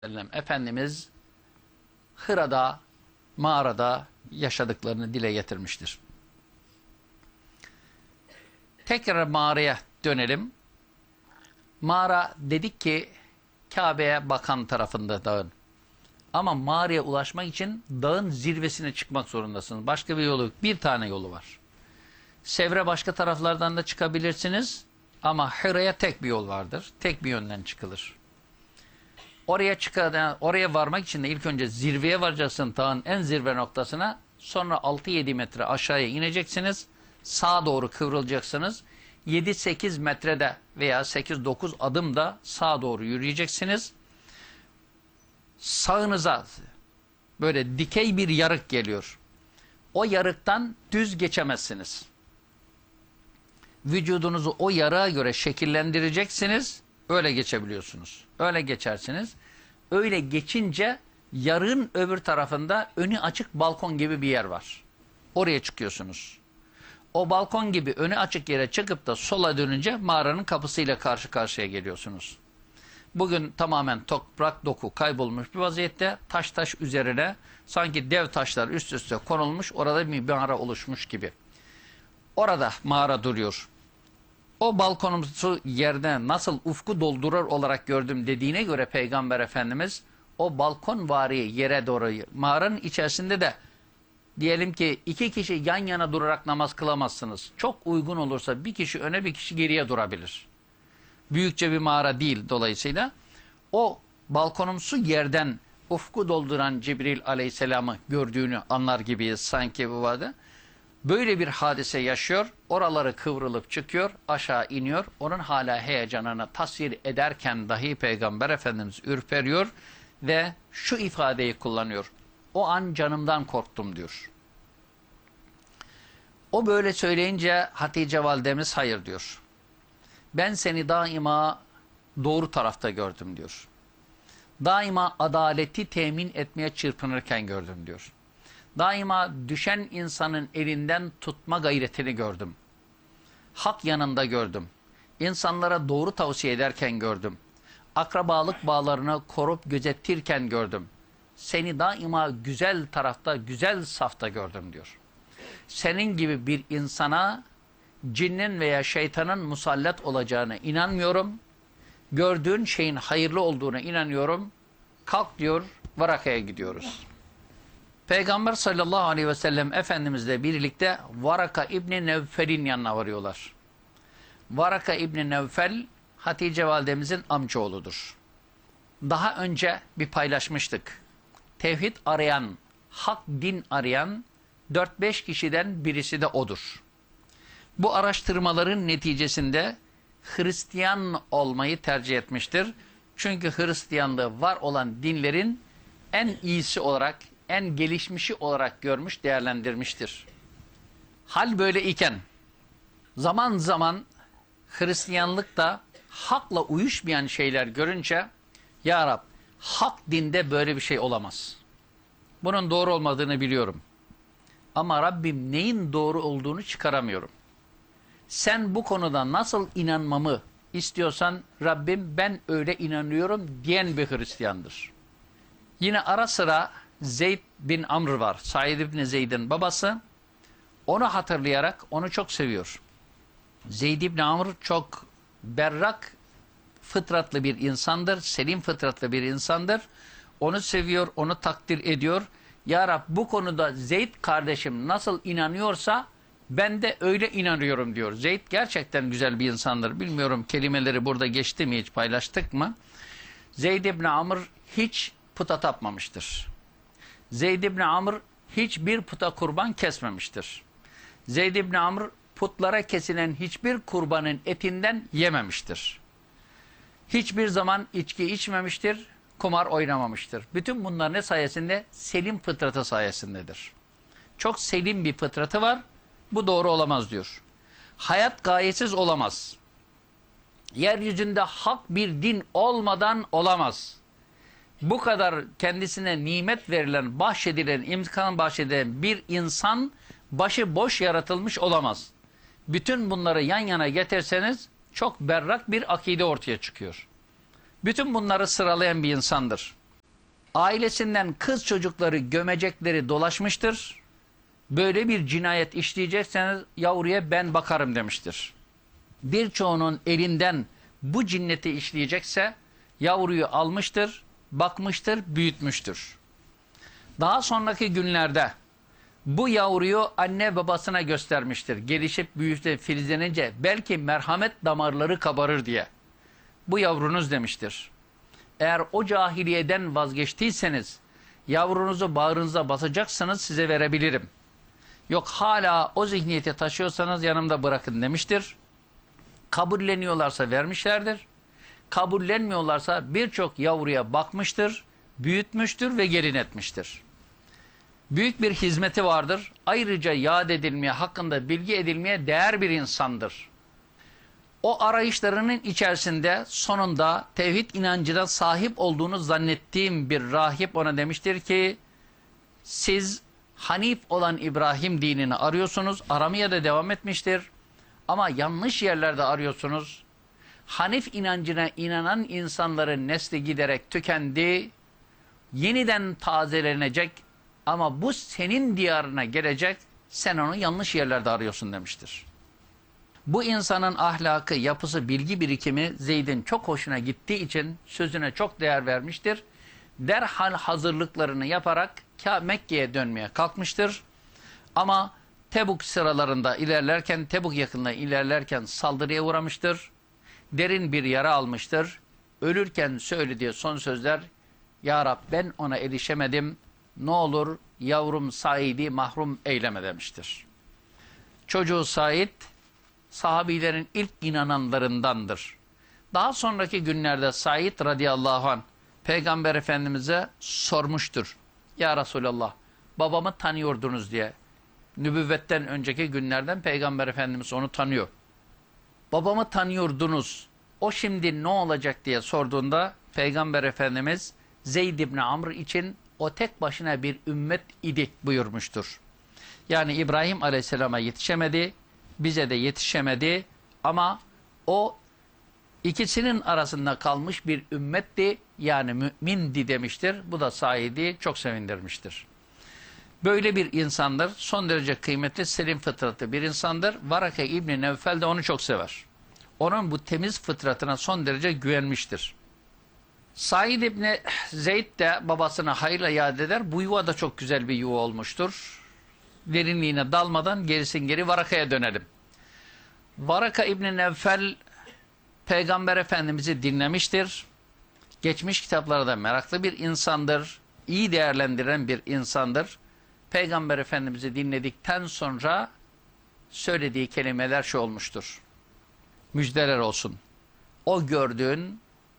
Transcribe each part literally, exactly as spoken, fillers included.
sellem Efendimiz Hıra'da, mağarada yaşadıklarını dile getirmiştir. Tekrar mağaraya dönelim. Mağara dedik ki Kabe'ye bakan tarafında dağın. Ama mağaraya ulaşmak için dağın zirvesine çıkmak zorundasınız. Başka bir yolu yok. Bir tane yolu var. Sevre başka taraflardan da çıkabilirsiniz. Ama Hıra'ya tek bir yol vardır. Tek bir yönden çıkılır. Oraya çıkan, oraya varmak için de ilk önce zirveye varacaksın, dağın en zirve noktasına. Sonra altı yedi metre aşağıya ineceksiniz. Sağa doğru kıvrılacaksınız. yedi sekiz metrede veya sekiz dokuz adımda sağa doğru yürüyeceksiniz. Sağınıza böyle dikey bir yarık geliyor. O yarıktan düz geçemezsiniz. Vücudunuzu o yarığa göre şekillendireceksiniz. Öyle geçebiliyorsunuz. Öyle geçersiniz. Öyle geçince yarığın öbür tarafında önü açık balkon gibi bir yer var. Oraya çıkıyorsunuz. O balkon gibi önü açık yere çıkıp da sola dönünce mağaranın kapısıyla karşı karşıya geliyorsunuz. Bugün tamamen toprak doku kaybolmuş bir vaziyette, taş taş üzerine sanki dev taşlar üst üste konulmuş, orada bir mağara oluşmuş gibi. Orada mağara duruyor. O balkonumuzu yerde nasıl ufku doldurur olarak gördüm dediğine göre Peygamber Efendimiz o balkonvari yere doğru, mağaranın içerisinde de diyelim ki iki kişi yan yana durarak namaz kılamazsınız. Çok uygun olursa bir kişi öne bir kişi geriye durabilir. Büyükçe bir mağara değil dolayısıyla. O balkonumsu yerden ufku dolduran Cibril Aleyhisselam'ı gördüğünü anlar gibiyiz sanki bu vardı. Böyle bir hadise yaşıyor, oraları kıvrılıp çıkıyor, aşağı iniyor. Onun hala heyecanını tasvir ederken dahi Peygamber Efendimiz ürperiyor ve şu ifadeyi kullanıyor. O an canımdan korktum diyor. O böyle söyleyince Hatice validemiz hayır diyor. Ben seni daima doğru tarafta gördüm diyor. Daima adaleti temin etmeye çırpınırken gördüm diyor. Daima düşen insanın elinden tutma gayretini gördüm. Hak yanında gördüm. İnsanlara doğru tavsiye ederken gördüm. Akrabalık bağlarını korup gözetirken gördüm. Seni daima güzel tarafta, güzel safta gördüm diyor. Senin gibi bir insana cinnin veya şeytanın musallat olacağına inanmıyorum. Gördüğün şeyin hayırlı olduğuna inanıyorum. Kalk diyor, Varaka'ya gidiyoruz. Peygamber sallallahu aleyhi ve sellem Efendimizle birlikte Varaka İbni Nevfel'in yanına varıyorlar. Varaka İbni Nevfel, Hatice validemizin amcaoğludur. Daha önce bir paylaşmıştık. Tevhid arayan, hak din arayan dört beş kişiden birisi de odur. Bu araştırmaların neticesinde Hristiyan olmayı tercih etmiştir. Çünkü Hristiyanlığı var olan dinlerin en iyisi olarak, en gelişmişi olarak görmüş, değerlendirmiştir. Hal böyle iken zaman zaman Hristiyanlıkta hakla uyuşmayan şeyler görünce ya Rab, hak dinde böyle bir şey olamaz. Bunun doğru olmadığını biliyorum. Ama Rabbim neyin doğru olduğunu çıkaramıyorum. Sen bu konuda nasıl inanmamı istiyorsan Rabbim ben öyle inanıyorum diyen bir Hristiyandır. Yine ara sıra Zeyd bin Amr var. Said bin Zeyd'in babası. Onu hatırlayarak onu çok seviyor. Zeyd bin Amr çok berrak fıtratlı bir insandır. Selim fıtratlı bir insandır. Onu seviyor, onu takdir ediyor. Ya Rab bu konuda Zeyd kardeşim nasıl inanıyorsa ben de öyle inanıyorum diyor. Zeyd gerçekten güzel bir insandır. Bilmiyorum kelimeleri burada geçti mi, hiç paylaştık mı? Zeyd bin Amr hiç puta tapmamıştır. Zeyd bin Amr hiçbir puta kurban kesmemiştir. Zeyd bin Amr putlara kesilen hiçbir kurbanın etinden yememiştir. Hiçbir zaman içki içmemiştir, kumar oynamamıştır. Bütün bunlar ne sayesinde? Selim fıtratı sayesindedir. Çok selim bir fıtratı var. Bu doğru olamaz diyor. Hayat gayesiz olamaz. Yeryüzünde hak bir din olmadan olamaz. Bu kadar kendisine nimet verilen, bahşedilen, imkan bahşedilen bir insan başı boş yaratılmış olamaz. Bütün bunları yan yana getirseniz çok berrak bir akide ortaya çıkıyor. Bütün bunları sıralayan bir insandır. Ailesinden kız çocukları gömecekleri dolaşmıştır. Böyle bir cinayet işleyecekseniz yavruya ben bakarım demiştir. Birçoğunun elinden bu cinneti işleyecekse yavruyu almıştır, bakmıştır, büyütmüştür. Daha sonraki günlerde bu yavruyu anne babasına göstermiştir. Gelişip büyüyüp filizlenince belki merhamet damarları kabarır diye. Bu yavrunuz demiştir. Eğer o cahiliyeden vazgeçtiyseniz yavrunuzu bağrınıza basacaksınız, size verebilirim. Yok hala o zihniyeti taşıyorsanız yanımda bırakın demiştir. Kabulleniyorlarsa vermişlerdir. Kabullenmiyorlarsa birçok yavruya bakmıştır, büyütmüştür ve gelin etmiştir. Büyük bir hizmeti vardır. Ayrıca yad edilmeye, hakkında bilgi edilmeye değer bir insandır. O arayışlarının içerisinde sonunda tevhid inancına sahip olduğunu zannettiğim bir rahip ona demiştir ki, siz Hanif olan İbrahim dinini arıyorsunuz, aramaya da devam etmiştir. Ama yanlış yerlerde arıyorsunuz. Hanif inancına inanan insanların nesli giderek tükendi, yeniden tazelenecek ama bu senin diyarına gelecek, sen onu yanlış yerlerde arıyorsun demiştir. Bu insanın ahlakı, yapısı, bilgi birikimi Zeyd'in çok hoşuna gittiği için sözüne çok değer vermiştir. Derhal hazırlıklarını yaparak Mekke'ye dönmeye kalkmıştır. Ama Tebuk sıralarında ilerlerken, Tebuk yakınına ilerlerken saldırıya uğramıştır. Derin bir yara almıştır. Ölürken söylediği son sözler, Ya Rab ben ona erişemedim, ne olur yavrum Said'i mahrum eyleme demiştir. Çocuğu Said, sahabilerin ilk inananlarındandır. Daha sonraki günlerde Said radıyallahu anh Peygamber Efendimiz'e sormuştur. Ya Resulallah, babamı tanıyordunuz diye. Nübüvvetten önceki günlerden Peygamber Efendimiz onu tanıyor. Babamı tanıyordunuz, o şimdi ne olacak diye sorduğunda Peygamber Efendimiz Zeyd İbni Amr için o tek başına bir ümmet idi buyurmuştur. Yani İbrahim Aleyhisselam'a yetişemedi, bize de yetişemedi ama o ikisinin arasında kalmış bir ümmetti, yani mümindi demiştir. Bu da Said'i çok sevindirmiştir. Böyle bir insandır, son derece kıymetli, selim fıtratlı bir insandır. Varaka İbni Nevfel de onu çok sever. Onun bu temiz fıtratına son derece güvenmiştir. Said İbni Zeyd de babasına hayırla yad eder. Bu yuva da çok güzel bir yuva olmuştur. Derinliğine dalmadan gerisin geri Varaka'ya dönelim. Varaka İbni Nevfel Peygamber Efendimiz'i dinlemiştir. Geçmiş kitaplarda meraklı bir insandır. İyi değerlendiren bir insandır. Peygamber Efendimiz'i dinledikten sonra söylediği kelimeler şu olmuştur. Müjdeler olsun. O gördüğün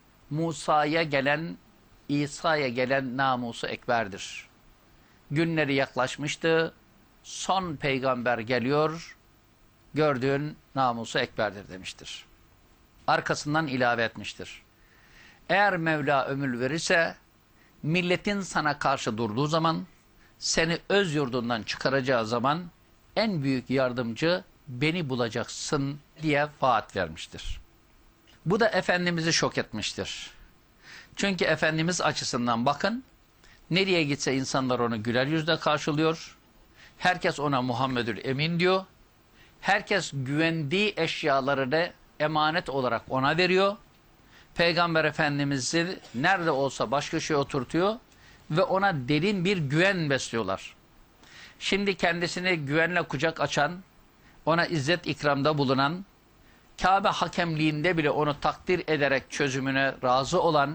Musa'ya gelen, İsa'ya gelen namusu ekberdir. Günleri yaklaşmıştı. Son peygamber geliyor. Gördüğün namusu ekberdir demiştir. Arkasından ilave etmiştir. Eğer Mevla ömür verirse, milletin sana karşı durduğu zaman, seni öz yurdundan çıkaracağı zaman en büyük yardımcı beni bulacaksın diye vaat vermiştir. Bu da Efendimiz'i şok etmiştir. Çünkü Efendimiz açısından bakın, nereye gitse insanlar onu güler yüzle karşılıyor. Herkes ona Muhammedül Emin diyor. Herkes güvendiği eşyalarını emanet olarak ona veriyor. Peygamber Efendimiz'i nerede olsa başka şey oturtuyor ve ona derin bir güven besliyorlar. Şimdi kendisini güvenle kucak açan, ona izzet ikramda bulunan, Kabe hakemliğinde bile onu takdir ederek çözümüne razı olan,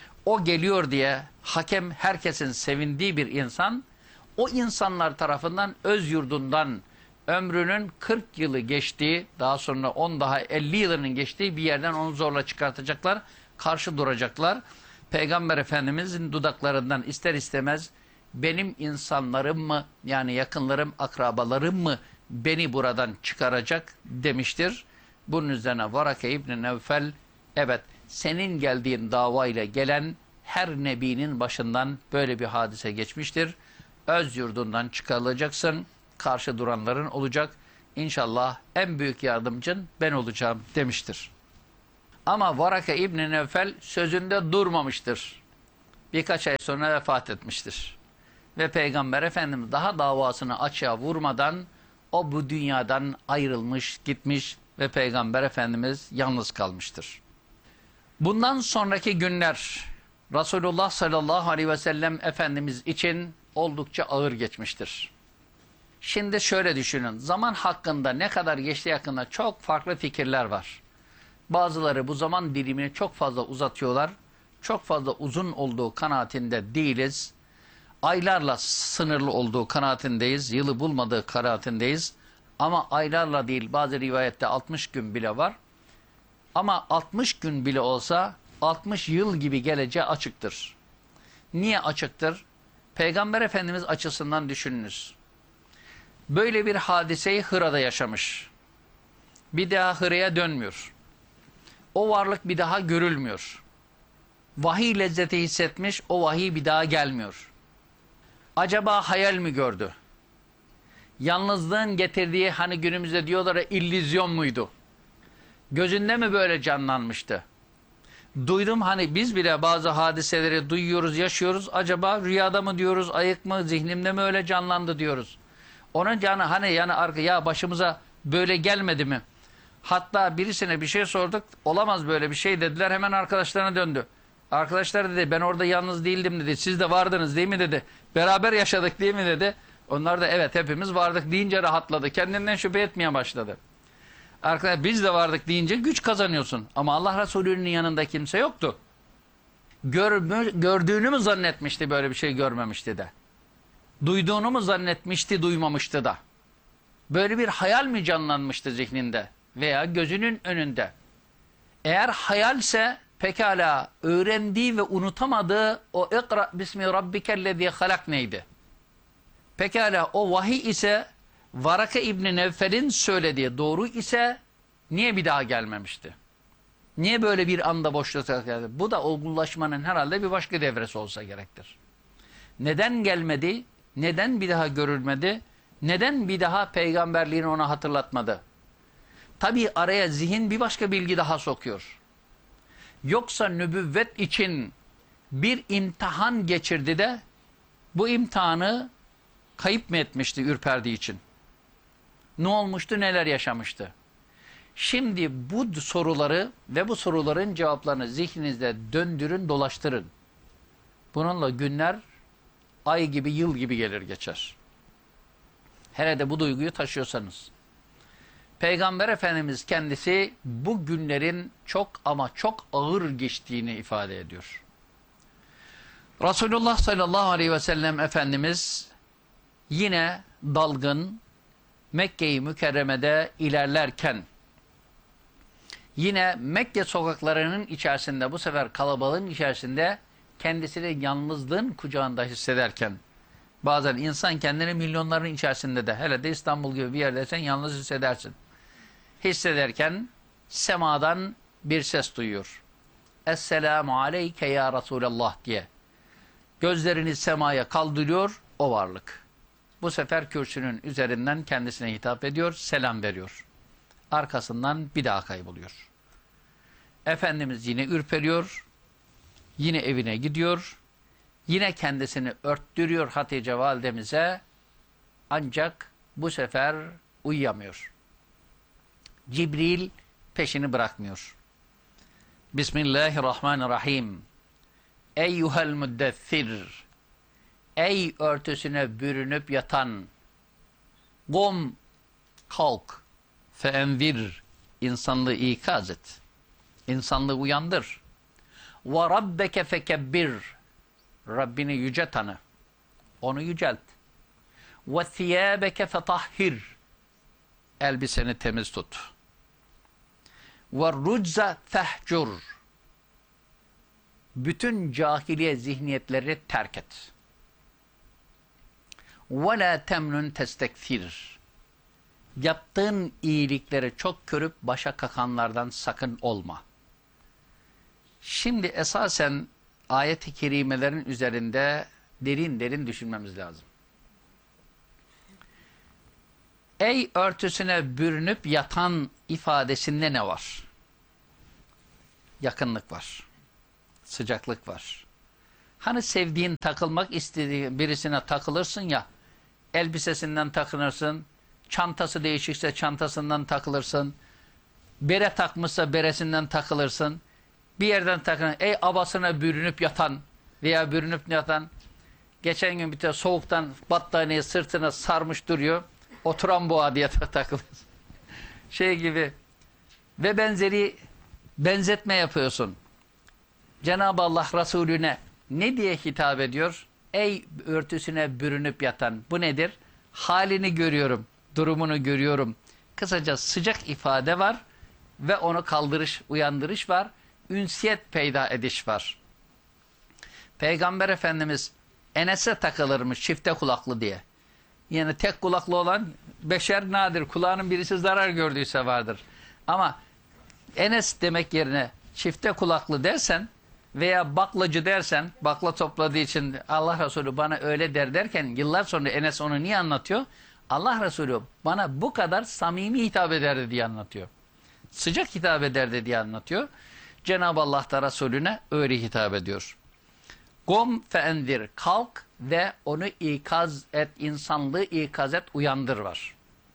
o geliyor diye hakem herkesin sevindiği bir insan, o insanlar tarafından öz yurdundan ömrünün kırk yılı geçtiği, daha sonra on daha elli yılının geçtiği bir yerden onu zorla çıkartacaklar, karşı duracaklar. Peygamber Efendimizin dudaklarından ister istemez benim insanlarım mı, yani yakınlarım, akrabalarım mı beni buradan çıkaracak demiştir. Bunun üzerine Varaka İbni Nevfel, evet senin geldiğin davayla gelen her nebinin başından böyle bir hadise geçmiştir. Öz yurdundan çıkarılacaksın, karşı duranların olacak. İnşallah en büyük yardımcın ben olacağım demiştir. Ama Varaka İbni Nevfel sözünde durmamıştır. birkaç ay sonra vefat etmiştir. Ve Peygamber Efendimiz daha davasını açığa vurmadan o bu dünyadan ayrılmış, gitmiş ve Peygamber Efendimiz yalnız kalmıştır. Bundan sonraki günler Resulullah sallallahu aleyhi ve sellem Efendimiz için oldukça ağır geçmiştir. Şimdi şöyle düşünün, zaman hakkında ne kadar geçtiği hakkında çok farklı fikirler var. Bazıları bu zaman dilimini çok fazla uzatıyorlar, çok fazla uzun olduğu kanaatinde değiliz. Aylarla sınırlı olduğu kanaatindeyiz, yılı bulmadığı kanaatindeyiz. Ama aylarla değil, bazı rivayette altmış gün bile var. Ama altmış gün bile olsa altmış yıl gibi geleceği açıktır. Niye açıktır? Peygamber Efendimiz açısından düşününüz. Böyle bir hadiseyi Hıra'da yaşamış. Bir daha Hıra'ya dönmüyor. O varlık bir daha görülmüyor. Vahiy lezzeti hissetmiş, o vahiy bir daha gelmiyor. Acaba hayal mi gördü? Yalnızlığın getirdiği, hani günümüzde diyorlar ya, illüzyon muydu? Gözünde mi böyle canlanmıştı? Duydum, hani biz bile bazı hadiseleri duyuyoruz, yaşıyoruz. Acaba rüyada mı diyoruz, ayık mı, zihnimde mi öyle canlandı diyoruz. Onun canı hani yani arka, ya başımıza böyle gelmedi mi? Hatta birisine bir şey sorduk, olamaz böyle bir şey dediler, hemen arkadaşlarına döndü. Arkadaşlar dedi, ben orada yalnız değildim dedi, siz de vardınız değil mi dedi. Beraber yaşadık değil mi dedi. Onlar da evet hepimiz vardık deyince rahatladı. Kendinden şüphe etmeye başladı. Arkadaşlar biz de vardık deyince güç kazanıyorsun. Ama Allah Resulü'nün yanında kimse yoktu. Görmü, gördüğünü mü zannetmişti, böyle bir şey görmemişti de. Duyduğunu mu zannetmişti, duymamıştı da. Böyle bir hayal mi canlanmıştı zihninde veya gözünün önünde? Eğer hayalse pekala öğrendiği ve unutamadığı o ikra bismi rabbikellezi halak neydi? Pekala o vahiy ise, Varaka İbni Nevfel'in söylediği doğru ise niye bir daha gelmemişti? Niye böyle bir anda boşluğa geldi? Bu da olgunlaşmanın herhalde bir başka devresi olsa gerektir. Neden gelmedi? Neden bir daha görülmedi? Neden bir daha peygamberliğini ona hatırlatmadı? Tabii araya zihin bir başka bilgi daha sokuyor. Yoksa nübüvvet için bir imtihan geçirdi de bu imtihanı kayıp mı etmişti ürperdiği için? Ne olmuştu, neler yaşamıştı? Şimdi bu soruları ve bu soruların cevaplarını zihninizde döndürün, dolaştırın. Bununla günler ay gibi, yıl gibi gelir geçer. Hele de bu duyguyu taşıyorsanız. Peygamber Efendimiz kendisi bu günlerin çok ama çok ağır geçtiğini ifade ediyor. Resulullah sallallahu aleyhi ve sellem Efendimiz yine dalgın Mekke-i Mükerreme'de ilerlerken, yine Mekke sokaklarının içerisinde, bu sefer kalabalığın içerisinde kendisini yalnızlığın kucağında hissederken, bazen insan kendini milyonların içerisinde de, hele de İstanbul gibi bir yerdeysen yalnız hissedersin. Hissederken semadan bir ses duyuyor. Esselamu aleyke ya Resulallah diye. Gözlerini semaya kaldırıyor o varlık. Bu sefer kürsünün üzerinden kendisine hitap ediyor, selam veriyor. Arkasından bir daha kayboluyor. Efendimiz yine ürperiyor, yine evine gidiyor, yine kendisini örttürüyor Hatice validemize, ancak bu sefer uyuyamıyor. Cibril peşini bırakmıyor. Bismillahirrahmanirrahim. Eyyuhel müddessir. Ey örtüsüne bürünüp yatan. Kum, kalk. Feenvir. İnsanlığı ikaz et. İnsanlığı uyandır. Ve rabbeke fekebbir. Rabbini yüce tanı. Onu yücelt. Ve thiyâbeke fetahhir. Elbiseni temiz tut. Ve rucze fehcur. Bütün cahiliye zihniyetleri terk et. Ve la temnun testekfir. Yaptığın iyilikleri çok görüp başa kakanlardan sakın olma. Şimdi esasen ayet-i kerimelerin üzerinde derin derin düşünmemiz lazım. Ey örtüsüne bürünüp yatan ifadesinde ne var? Yakınlık var. Sıcaklık var. Hani sevdiğin, takılmak istediğin birisine takılırsın ya, elbisesinden takınırsın, çantası değişikse çantasından takılırsın, bere takmışsa beresinden takılırsın, bir yerden takılır. Ey abasına bürünüp yatan veya bürünüp yatan, geçen gün bir tane soğuktan battaniye sırtına sarmış duruyor, oturan boğa diye takılır. Şey gibi ve benzeri benzetme yapıyorsun. Cenab-ı Allah Resulüne ne diye hitap ediyor? Ey örtüsüne bürünüp yatan. Bu nedir? Halini görüyorum, durumunu görüyorum. Kısaca sıcak ifade var ve onu kaldırış, uyandırış var. Ünsiyet peyda ediş var. Peygamber Efendimiz Enes'e takılırmış çifte kulaklı diye. Yani tek kulaklı olan beşer nadir. Kulağının birisi zarar gördüyse vardır. Ama Enes demek yerine çifte kulaklı dersen veya baklacı dersen, bakla topladığı için Allah Resulü bana öyle der derken yıllar sonra Enes onu niye anlatıyor? Allah Resulü bana bu kadar samimi hitap ederdi diye anlatıyor. Sıcak hitap ederdi diye anlatıyor. Cenab-ı Allah da Resulüne öyle hitap ediyor. Gom feendir, kalk ve onu ikaz et, insanlığı ikaz et, uyandır var.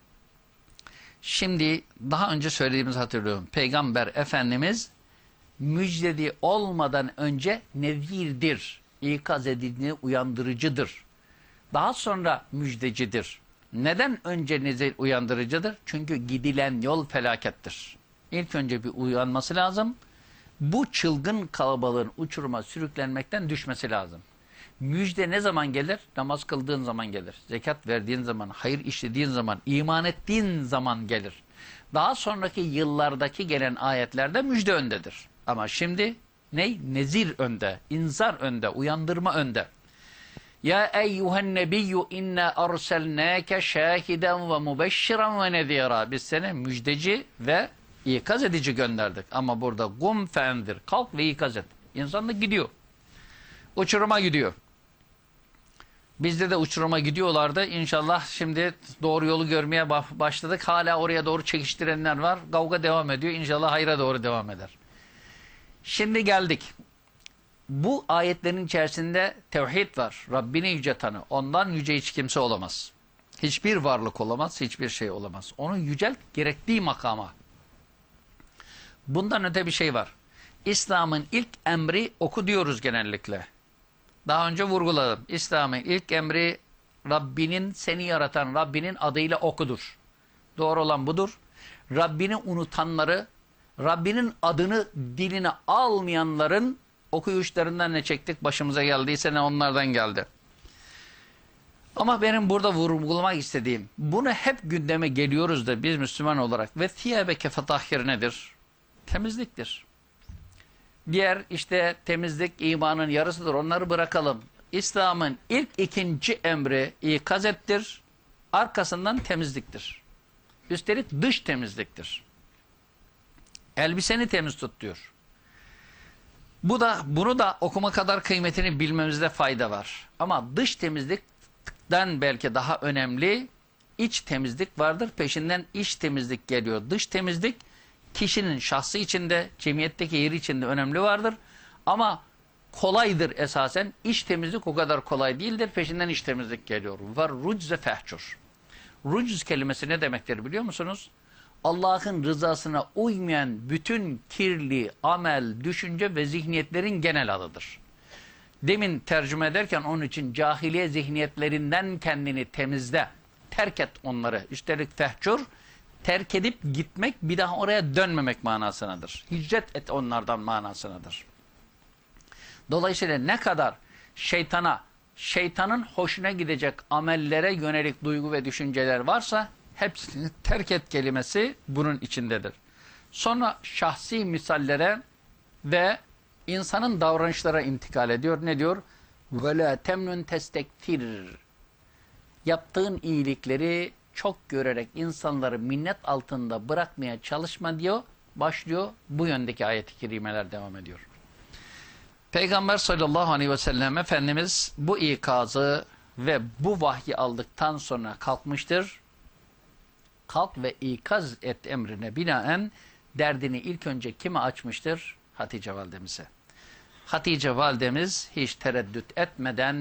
Şimdi daha önce söylediğimizi hatırlıyorum. Peygamber Efendimiz müjdeli olmadan önce nezirdir, ikaz edildiğini uyandırıcıdır. Daha sonra müjdecidir. Neden önce nezir uyandırıcıdır? Çünkü gidilen yol felakettir. İlk önce bir uyanması lazım. Bu çılgın kalabalığın uçuruma sürüklenmekten düşmesi lazım. Müjde ne zaman gelir? Namaz kıldığın zaman gelir. Zekat verdiğin zaman, hayır işlediğin zaman, iman ettiğin zaman gelir. Daha sonraki yıllardaki gelen ayetlerde müjde öndedir. Ama şimdi ne? Nezir önde, inzar önde, uyandırma önde. Ya eyyuhen nebiyyü inna arselnâke şâhiden ve mubeşşiran ve nezîrâ. Biz seni müjdeci ve ikaz edici gönderdik. Ama burada gum feendir. Kalk ve ikaz et. İnsan da gidiyor. Uçuruma gidiyor. Bizde de uçuruma gidiyorlardı. İnşallah şimdi doğru yolu görmeye başladık. Hala oraya doğru çekiştirenler var. Kavga devam ediyor. İnşallah hayra doğru devam eder. Şimdi geldik. Bu ayetlerin içerisinde tevhid var. Rabbini yüce tanı. Ondan yüce hiç kimse olamaz. Hiçbir varlık olamaz. Hiçbir şey olamaz. Onu yücelt gerektiği makama. Bundan öte bir şey var. İslam'ın ilk emri oku diyoruz genellikle. Daha önce vurguladım. İslam'ın ilk emri Rabbinin, seni yaratan Rabbinin adıyla okudur. Doğru olan budur. Rabbini unutanları, Rabbinin adını diline almayanların okuyuşlarından ne çektik? Başımıza geldiyse ne onlardan geldi. Ama benim burada vurgulamak istediğim, bunu hep gündeme geliyoruz da biz Müslüman olarak ve thiyâbeke fetahhir nedir? Temizliktir. Diğer işte temizlik imanın yarısıdır. Onları bırakalım. İslam'ın ilk ikinci emri ikaz ettir. Arkasından temizliktir. Üstelik dış temizliktir. Elbiseni temiz tut diyor. Bu da bunu da okuma kadar kıymetini bilmemizde fayda var. Ama dış temizlikten belki daha önemli iç temizlik vardır. Peşinden iç temizlik geliyor. Dış temizlik kişinin şahsı içinde, cemiyetteki yeri içinde önemli vardır. Ama kolaydır esasen. İç temizlik o kadar kolay değildir. Peşinden iç temizlik geliyor. Var rucze fehçur. Rucz kelimesi ne demektir biliyor musunuz? Allah'ın rızasına uymayan bütün kirli amel, düşünce ve zihniyetlerin genel adıdır. Demin tercüme ederken onun için cahiliye zihniyetlerinden kendini temizle. Terk et onları. Üstelik fehçur, terk edip gitmek, bir daha oraya dönmemek manasınadır. Hicret et onlardan manasınadır. Dolayısıyla ne kadar şeytana, şeytanın hoşuna gidecek amellere yönelik duygu ve düşünceler varsa hepsini terk et kelimesi bunun içindedir. Sonra şahsi misallere ve insanın davranışlara intikal ediyor. Ne diyor? وَلَا تَمْنُنْ تَسْتَكْفِرْ. Yaptığın iyilikleri çok görerek insanları minnet altında bırakmaya çalışma diyor. Başlıyor. Bu yöndeki ayet-i kerimeler devam ediyor. Peygamber sallallahu aleyhi ve sellem Efendimiz bu ikazı ve bu vahyi aldıktan sonra kalkmıştır. Kalk ve ikaz et emrine binaen derdini ilk önce kime açmıştır? Hatice validemize. Hatice validemiz hiç tereddüt etmeden